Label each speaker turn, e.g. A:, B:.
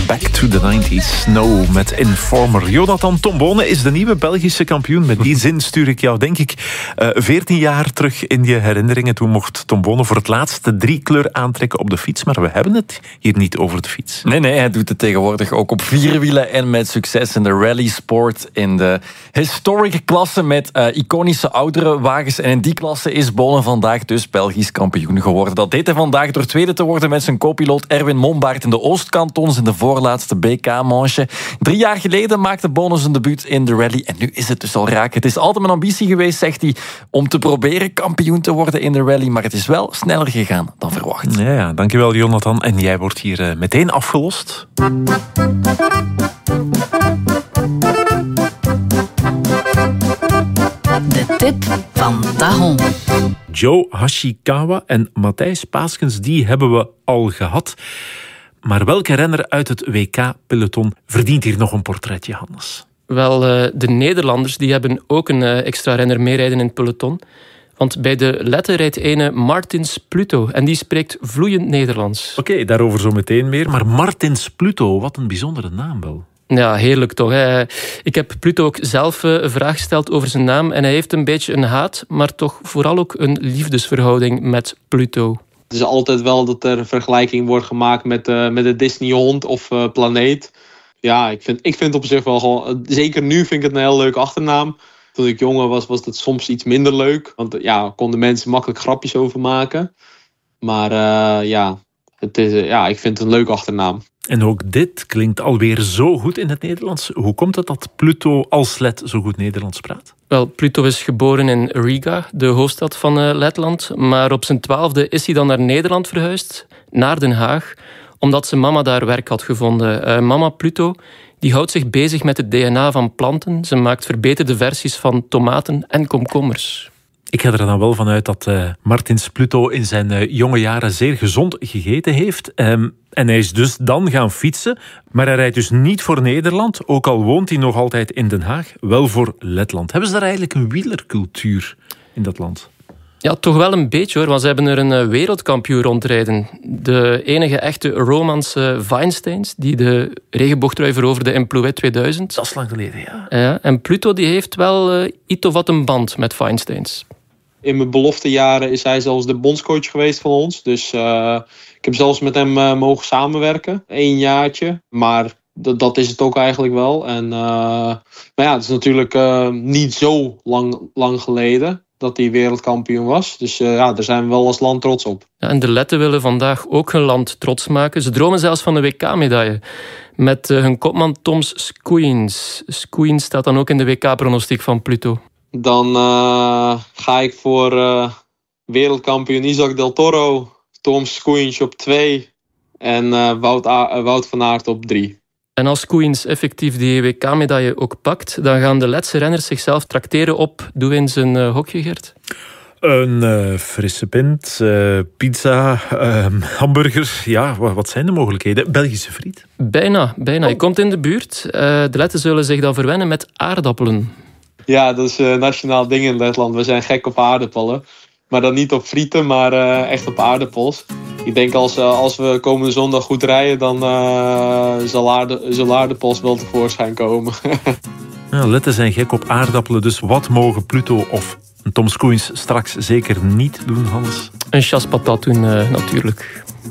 A: Back to the 90s. Snow met Informer. Jonathan Tombone is de nieuwe Belgische kampioen. Met die zin stuur ik jou, denk ik, 14 jaar terug in je herinneringen. Toen mocht Tombone voor het laatst de 3-kleur aantrekken op de fiets. Maar we hebben het hier niet over de fiets.
B: Nee, hij doet het tegenwoordig ook op 4 wielen en met succes in de rally sport. In de historic klasse met iconische oudere wagens. En in die klasse is Bone vandaag dus Belgisch kampioen geworden. Dat deed hij vandaag door tweede te worden met zijn co-piloot Erwin Mombaert in de Oostkantons in de voorlaatste BK-manche. 3 jaar geleden maakte Bone zijn debuut in de rally en nu is het dus al raak. Het is altijd mijn ambitie geweest, zegt hij, om te proberen kampioen te worden in de rally, maar het is wel sneller gegaan dan verwacht.
A: Ja, dankjewel Jonathan. En jij wordt hier meteen afgelost.
C: De tip van Dahon.
A: Joe Hashikawa en Matthijs Paaskens, die hebben we al gehad. Maar welke renner uit het WK-peloton verdient hier nog een portretje, Hannes?
D: Wel, de Nederlanders die hebben ook een extra renner meerijden in het peloton. Want bij de Letten rijdt ene Martins Pluto. En die spreekt vloeiend Nederlands.
A: Oké, daarover zo meteen meer. Maar Martins Pluto, wat een bijzondere naam wel.
D: Ja, heerlijk toch. Hè? Ik heb Pluto ook zelf een vraag gesteld over zijn naam. En hij heeft een beetje een haat, maar toch vooral ook een liefdesverhouding met Pluto.
E: Het is altijd wel dat er een vergelijking wordt gemaakt met de Disney-hond of planeet. Ja, ik vind het op zich wel gewoon... Zeker nu vind ik het een heel leuke achternaam. Toen ik jonger was het soms iets minder leuk. Want ja, konden mensen makkelijk grapjes over maken. Maar ik vind het een leuke achternaam.
A: En ook dit klinkt alweer zo goed in het Nederlands. Hoe komt het dat Pluto als Let zo goed Nederlands praat?
D: Wel, Pluto is geboren in Riga, de hoofdstad van Letland. Maar op zijn 12e is hij dan naar Nederland verhuisd, naar Den Haag, omdat zijn mama daar werk had gevonden. Mama Pluto die houdt zich bezig met het DNA van planten. Ze maakt verbeterde versies van tomaten en komkommers.
A: Ik ga er dan wel vanuit dat Martins Pluto in zijn jonge jaren zeer gezond gegeten heeft. En hij is dus dan gaan fietsen. Maar hij rijdt dus niet voor Nederland. Ook al woont hij nog altijd in Den Haag. Wel voor Letland. Hebben ze daar eigenlijk een wielercultuur in dat land?
D: Ja, toch wel een beetje hoor. Want ze hebben er een wereldkampioen rondrijden. De enige echte Romance Feinsteins, die de regenboogtrui veroverde in Plouet 2000.
A: Dat is lang geleden, ja.
D: Ja, en Pluto die heeft wel iets of wat een band met Feinsteins.
E: In mijn beloftejaren is hij zelfs de bondscoach geweest van ons. Dus ik heb zelfs met hem mogen samenwerken. 1 jaartje. Maar dat is het ook eigenlijk wel. En, maar ja, het is natuurlijk niet zo lang geleden dat hij wereldkampioen was. Dus daar zijn we wel als land trots op.
D: Ja, en de Letten willen vandaag ook hun land trots maken. Ze dromen zelfs van een WK-medaille. Met hun kopman Toms Skuijns. Skuijns staat dan ook in de WK-pronostiek van Pluto.
E: Dan ga ik voor wereldkampioen Isaac Del Toro, Tom Skuijns op 2 en Wout van Aert op 3.
D: En als Skuijns effectief die WK-medaille ook pakt, dan gaan de Letse renners zichzelf trakteren op, doe eens een hokje, Gert.
A: Een frisse pint, pizza, hamburger. Ja, wat zijn de mogelijkheden? Belgische friet?
D: Bijna. Je komt in de buurt. De Letten zullen zich dan verwennen met aardappelen.
E: Ja, dat is een nationaal ding in Letland. We zijn gek op aardappelen. Maar dan niet op frieten, maar echt op aardappels. Ik denk als we komende zondag goed rijden, dan zal aardappels wel tevoorschijn komen.
A: Ja, Letten zijn gek op aardappelen, dus wat mogen Pluto of Tom Skuijns straks zeker niet doen, Hans?
D: Een chasse patat doen, natuurlijk.